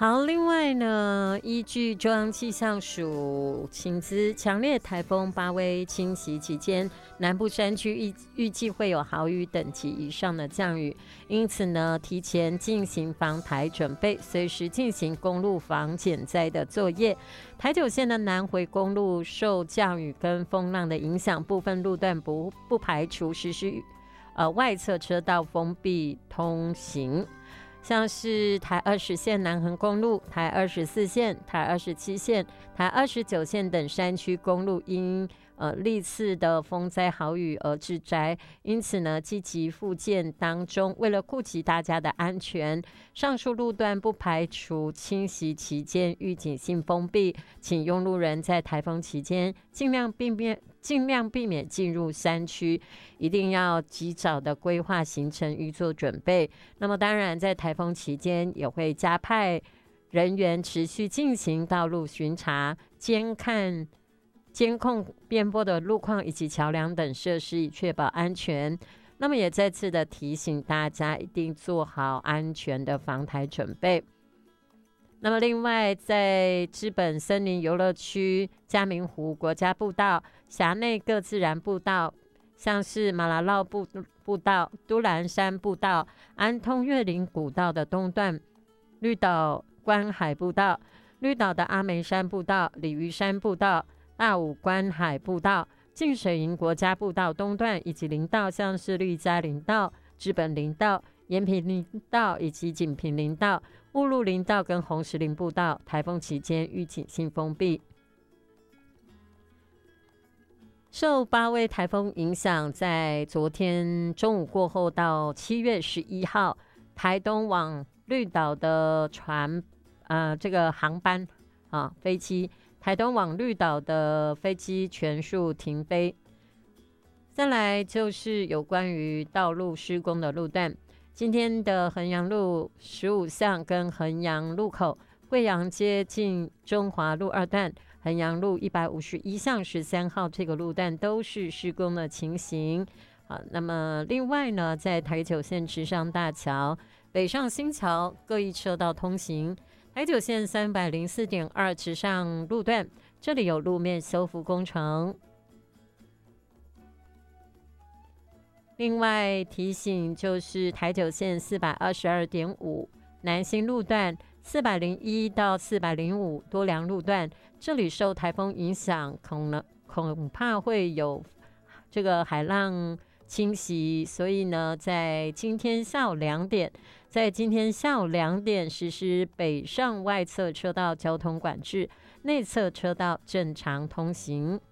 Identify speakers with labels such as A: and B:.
A: 好，另外呢，依据中央气象署情资，强烈台风巴威侵袭期间，南部山区预计会有豪雨等级以上的降雨，因此呢，提前进行防台准备，随时进行公路防减灾的作业。台九线的南回公路受降雨跟风浪的影响，部分路段不排除实施外侧车道封闭通行。像是台20线南横公路、台24线、台27线、台29线等山区公路因历次的风灾豪雨而致灾，因此呢，积极复健当中，为了顾及大家的安全，上述路段不排除侵袭期间预警性封闭，请用路人在台风期间尽量避免进入山区，一定要及早的规划行程，预做准备。那么当然，在台风期间也会加派人员持续进行道路巡查、监控边坡的路况以及桥梁等设施，以确保安全。那么也再次的提醒大家，一定做好安全的防台准备。那么另外，在知本森林游乐区、嘉明湖国家步道、辖内各自然步道，像是马拉绕步道、都兰山步道、安通岳林古道的东段、绿岛观海步道、绿岛的阿梅山步道、鲤鱼山步道、大武观海步道、净水营国家步道东段，以及林道，像是绿嘉林道、知本林道、延平林道以及锦屏林道、雾鹿林道跟红石林步道，台风期间预警性封闭。受巴威台风影响，在昨天中午过后到7月11号，台东往绿岛的这个航班飞机，台东往绿岛的飞机全数停飞。再来就是有关于道路施工的路段，今天的衡阳路15巷跟衡阳路口、贵阳街进中华路2段、衡阳路151巷13号这个路段都是施工的情形。那么另外呢，在台九线池上大桥、北上新桥各一车道通行，台九线304.2池上路段，这里有路面修复工程。另外提醒就是台九线422.5南新路段、401到405多良路段，这里受台风影响，恐怕会有这个海浪侵袭，所以呢，在今天下午2点实施北上外侧车道交通管制，内侧车道正常通行。